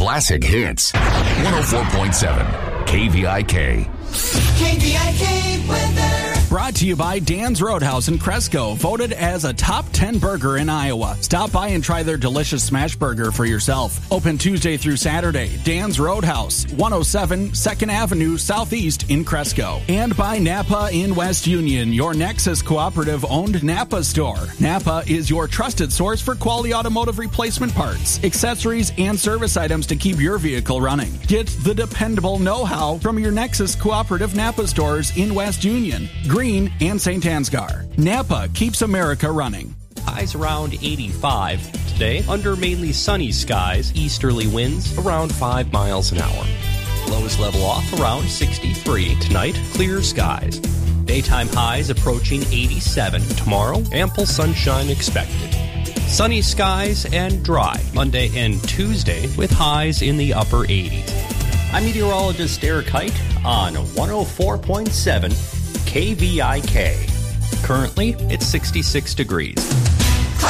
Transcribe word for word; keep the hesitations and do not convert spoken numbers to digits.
classic hits. one oh four point seven K V I K. K V I K weather. Brought to you by Dan's Roadhouse in Cresco, voted as a top ten burger in Iowa. Stop by and try their delicious smash burger for yourself. Open Tuesday through Saturday. Dan's Roadhouse, one oh seven second Avenue Southeast in Cresco. And by Napa in West Union, your Nexus Cooperative-owned Napa store. Napa is your trusted source for quality automotive replacement parts, accessories, and service items to keep your vehicle running. Get the dependable know-how from your Nexus Cooperative Napa stores in West Union, Green, and Saint Ansgar. Napa keeps America running. Highs around eighty-five today, under mainly sunny skies, easterly winds around five miles an hour. Lows level off around sixty-three. Tonight, clear skies. Daytime highs approaching eighty-seven. Tomorrow, ample sunshine expected. Sunny skies and dry Monday and Tuesday with highs in the upper eighties. I'm meteorologist Eric Height on one oh four point seven K V I K. Currently, it's sixty-six degrees.